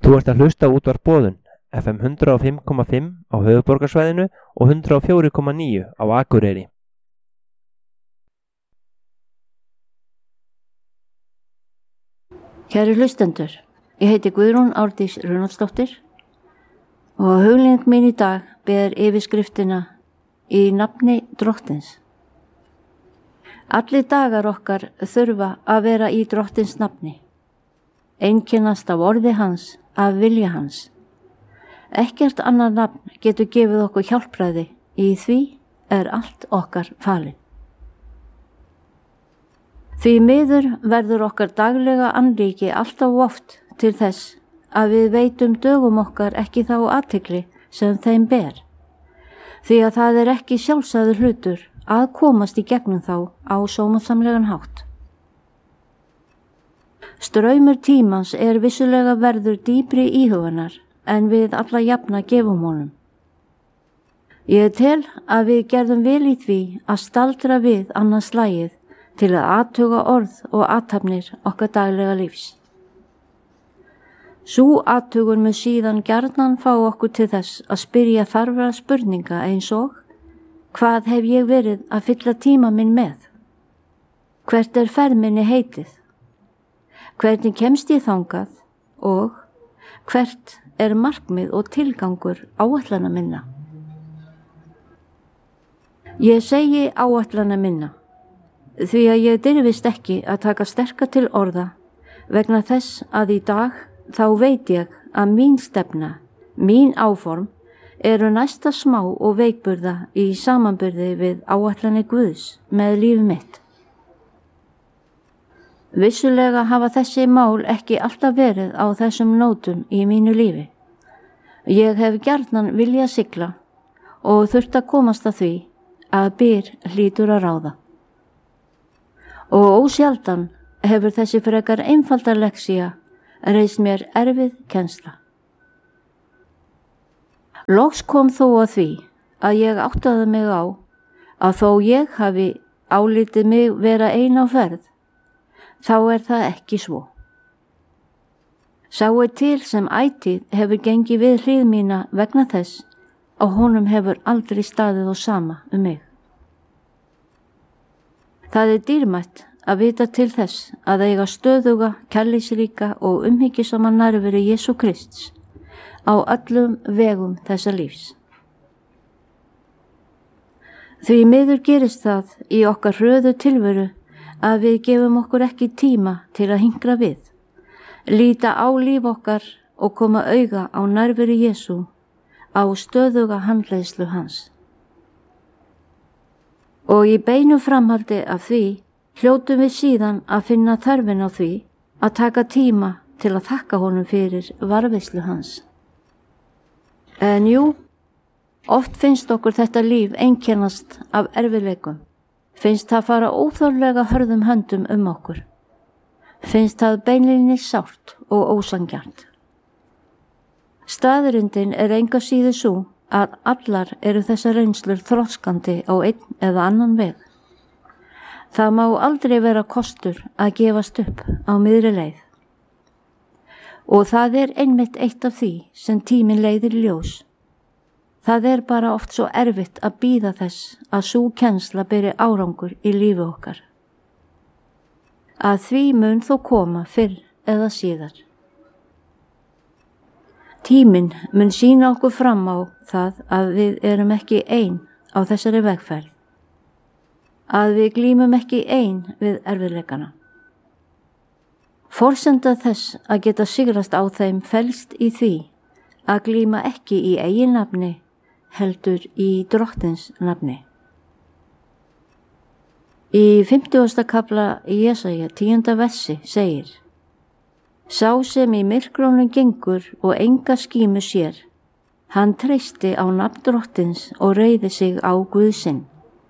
Þú ert að hlusta á Útvarp Boðun, FM 105,5 á höfuðborgarsvæðinu og 104,9 á Akureyri. Kæru hlustendur, ég heiti Guðrún Árdís Runolfsdóttir og hugleiðing mín í dag ber yfirskriftina Í nafni Drottins. Allir dagar okkar þurfa að vera í Drottins nafni, einkennast af orði hans, af vilja hans. Ekkert annað nafn getur gefið okkur hjálpræði, í því allt okkar falið. Því miður verður okkar daglega andríki alltaf oft til þess að við veitum dögum okkar ekki þá athygli sem þeim ber, því að það ekki sjálfsagður hlutur að komast í gegnum þá á sómasamlegan hátt. Straumur tímans vissulega verður dýpri íhugunar en við alla jafna gefum honum. Ég tel að við gerðum vel í því að staldra við annað slagið til að athuga orð og athafnir okkar daglega lífs. Sú athugun mun síðan gjarnan fá okkur til þess að spyrja þarfra spurninga eins og: hvað hef ég verið að fylla tíma minn með? Hvert ferð minni heitið? Hvernig kemst ég þangað? Og hvert markmið og tilgangur áætlana minna? Ég segi áætlana minna, því að ég dirfist ekki að taka sterka til orða vegna þess að í dag þá veit ég að mín stefna, mín áform næsta smá og veikburða í samanburði við áætlanir Guðs með líf mitt. Vissulega hafa þessi mál ekki alltaf verið á þessum nótum í mínu lífi. Ég hef gjarnan viljað sigla og þurft að komast að því að byr hlýtur að ráða. Og ósjaldan hefur þessi frekar einfalda lexía reist mér erfið kennsla. Loks kom þó að því að ég áttaði mig á að þó ég hafi álitið mig vera ein á ferð, þá það ekki svo. Sá til sem ætíð hefur gengið við hlið mína vegna þess að honum hefur aldrei staðið á sama mig. Það dýrmætt að vita til þess að eiga stöðuga, kærleiksríka og umhyggjusama nærveru Jesú Krists á öllum vegum þessa lífs. Því miður gerist það í okkar hröðu tilveru að við gefum okkur ekki tíma til að hinkra við, líta á líf okkar og koma auga á nærveru Jesú, á stöðuga handleiðslu hans. Og í beinu framhaldi af því hljótum við síðan að finna þörfin á því að taka tíma til að þakka honum fyrir varðveislu hans. En jú, oft finnst okkur þetta líf einkennast af erfiðleikum, finnst það fara óþarflega hörðum höndum okkur, finnst það beinlínis sárt og ósanngjarnt. Staðreyndin enga síður sú að allar þessar reynslur þroskandi á einn eða annan veg. Það má aldrei vera kostur að gefast upp á miðri leið. Og það einmitt eitt af því sem tíminn leiðir í ljós. Það bara oft svo erfitt að bíða þess að sú kennsla beri árangur í lífi okkar. Að því mun þó koma fyrr eða síðar. Tíminn mun sýna okkur fram á það að við ekki ein á þessari vegferð. Að við glímum ekki ein við erfiðleikana. Forsenda þess að geta sigrast á þeim felst í því að glíma ekki í eigin nafni, heldur í Drottins nafni. Í 50. kafla Jesaja 10. versi segir: Sá sem í myrkrónum gengur og enga skímu sér, hann treysti á nafn Drottins og reiði sig á Guð sinn.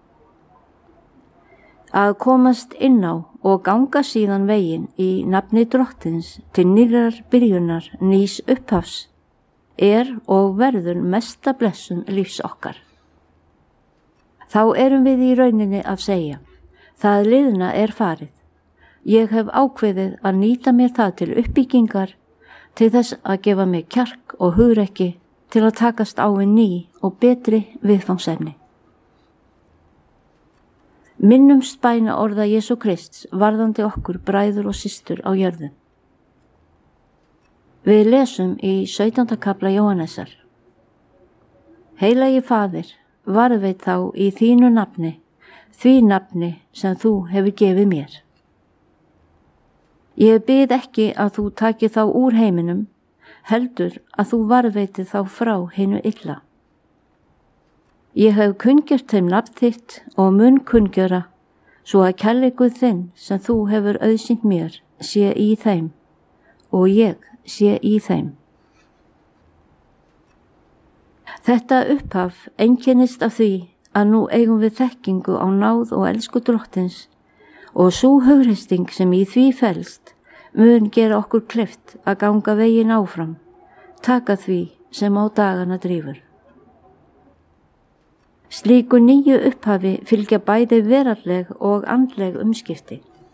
Að komast inn á og ganga síðan veginn í nafni Drottins til nýrrar byrjunar nýs upphafs og verður mesta blessun lífs okkar. Þá við í rauninni að segja: það liðna farið. Ég hef ákveðið að nýta mér það til uppbyggingar, til þess að gefa mig kjark og hugrekki til að takast á við ný og betri viðfangsefni. Minnumst bæna orða Jesú Krists varðandi okkur bræður og systur á jörðu. Við lesum í 17. kafla Jóhannesar: Heilagi Faðir, varðveit þá í þínu nafni, því nafni sem þú hefur gefið mér. Ég bið ekki að þú taki þá úr heiminum, heldur að þú varðveiti þá frá hinu illa. Ég hef kunngjört þeim nafn þitt og mun kunngjöra, svo að kærleikur þinn sem þú hefur auðsýnt mér sé í þeim og ég sé í þeim. Þetta upphaf einkennist af því að nú eigum við þekkingu á náð og elsku Drottins og sú hugreisting sem í því felst mun gera okkur kleift að ganga veginn áfram, taka því sem á dagana drífur. Slíku nýju upphafi fylgja bæði veraldleg og andleg umskipti.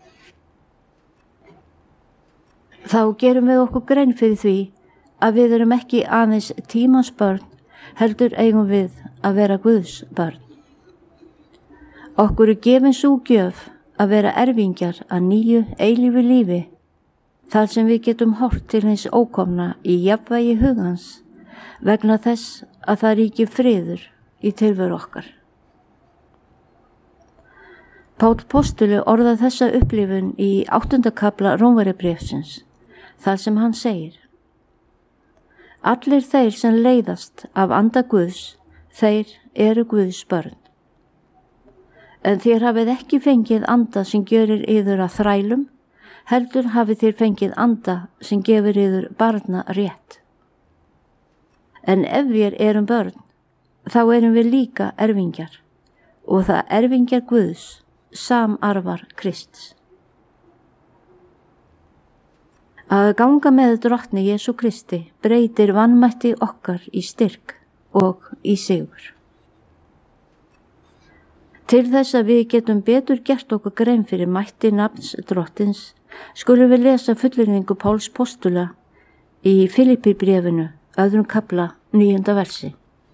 Þá gerum við okkur grein fyrir því að við erum ekki aðeins tímans börn, heldur eigum við að vera Guðs börn. Okkur er gefin sú gjöf að vera erfingjar að nýju eilífu lífi, þar sem við getum horft til hins ókomna í jafnvægi hugans, vegna þess að það ríki friður í tilveru okkar. Páll postuli orðar þessa upplifun í 8. kafla Rómverjabréfsins, þar sem hann segir: Allir þeir sem leiðast af anda Guðs, þeir eru Guðs börn. En þér hafið ekki fengið anda sem gjörir yður að þrælum, heldur hafið þér fengið anda sem gefur yður barna rétt. En ef við erum börn, þá erum við líka erfingjar, og það erfingjar Guðs, samarfar Krists. Að ganga með Drottni Jesú Kristi breytir vanmætti okkar í styrk og í sigur. Til þess að við getum betur gert okkur grein fyrir mætti nafns Drottins, skulum við lesa fullyrðingu Páls postula í Filippibréfinu, 2. kafla, 9. versi.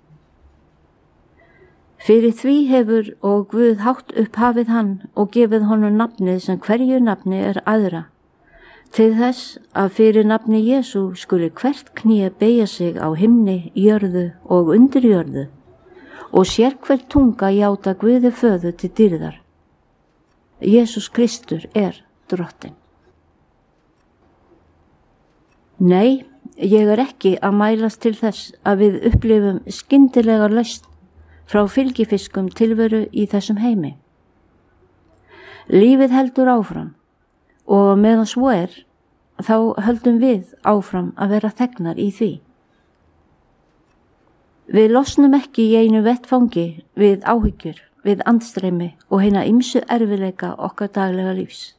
Fyrir því hefur og Guð hátt upphafið hann og gefið honum nafnið sem hverju nafni er æðra, til þess að fyrir nafni Jesú skuli hvert kné beygja sig á himni, jörðu og undir jörðu, og sér hver tunga játa Guði föður til dýrðar. Jesús Kristur er Drottinn. Nei, ég er ekki að mælast til þess að við upplifum skyndilega lausn frá fylgifiskum tilveru í þessum heimi. Lífið heldur áfram og meðan svo er, þá höldum við áfram að vera þegnar í því. Við losnum ekki í einu vettfangi við áhyggjur, við andstreymi og hina ýmsu erfiðleika okkar daglega lífs.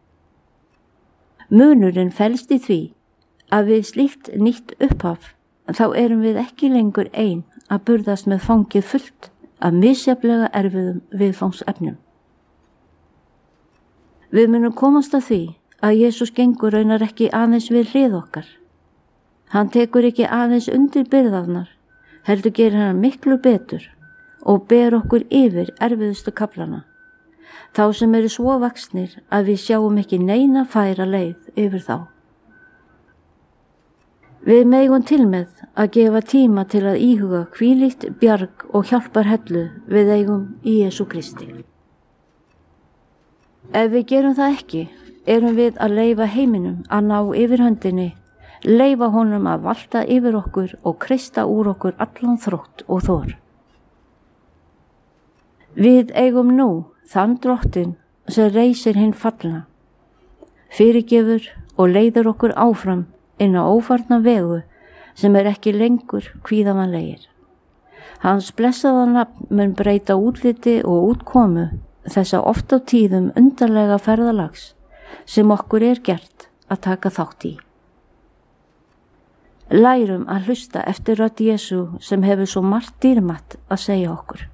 Munurinn felst í því að við slíkt nýtt upphaf, þá erum við ekki lengur ein að burðast með fangið fullt af misjafnlega erfiðum viðfangsefnum. Við munum komast að því að Jesús gengur raunar ekki aðeins við hlið okkar. Hann tekur ekki aðeins undir byrðarnar, heldur gerir hann miklu betur og ber okkur yfir erfiðustu kaflana, þá sem eru svo vaxnir að við sjáum ekki neina færa leið yfir þá. Við megum til með að gefa tíma til að íhuga hvílíkt bjarg og hjálparhellu við eigum í Jesú Kristi. Ef við gerum það ekki, erum við að leyfa heiminum að ná yfirhöndinni, leyfa honum að valta yfir okkur og kreista úr okkur allan þrótt og þor. Við eigum nú þann Drottinn sem reisir hinn fallna, fyrirgefur og leiðir okkur áfram inn á ófarna vegu sem er ekki lengur kvíðavanlegir. Hans blessaða nafn mun breyta útliti og útkomu þessa oft á tíðum undarlega ferðalags sem okkur er gert að taka þátt í. Lærum að hlusta eftir rödd Jesú sem hefur svo margt dýrmætt að segja okkur.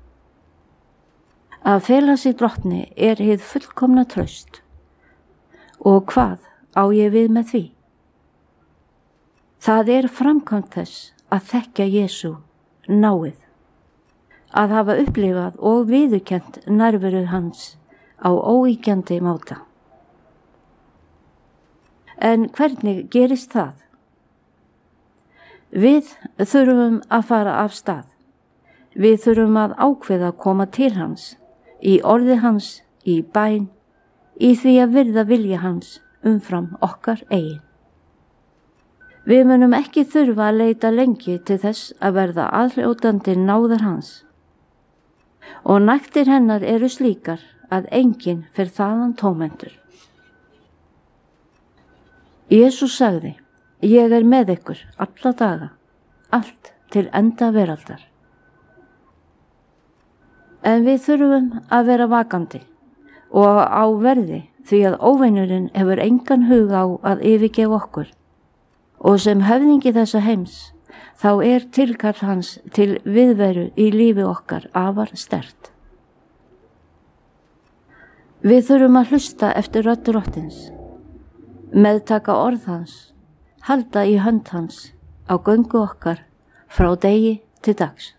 Að fela sig Drottni er hið fullkomna traust. Og hvað á ég við með því? Það er framkvæmt þess að þekkja Jesú náið, að hafa upplifað og viðurkennt nærveru hans á óíkjandi máta. En hvernig gerist það? Við þurfum að fara af stað. Við þurfum að ákveða að koma til hans, í orði hans, í bæn, í því að virða vilja hans umfram okkar eigin. Við munum ekki þurfa að leita lengi til þess að verða aðhljótandi náðar hans. Og nægtir hennar eru slíkar að enginn fer þaðan tómhentur. Jesús sagði, ég er með ykkur alla daga, allt til enda veraldar. En við þurfum að vera vakandi og á verði því að óvinurinn hefur engan hug á að yfirgefa okkur. Og sem höfðingi þessa heims, þá er tilkall hans til viðveru í lífi okkar afar sterkt. Við þurfum að hlusta eftir rödd Drottins, meðtaka orð hans, halda í hönd hans á göngu okkar frá degi til dags.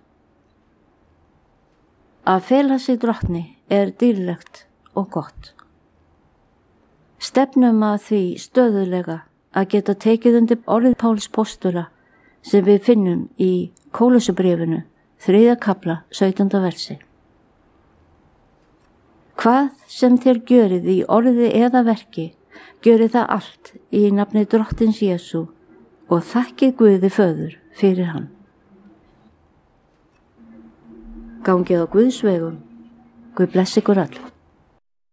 Að fela sig Drottni er dýrlegt og gott. Stefnum að því stöðulega að geta tekið undir orðið Páls postula sem við finnum í Kólussubréfinu 3. kafla 17. versi. Hvað sem þér gjörið í orði eða verki, gjörið það allt í nafni Drottins Jesú og þakkið Guði Föður fyrir hann. Gangið á Guðs vegum. Guð blessi ykkur öll.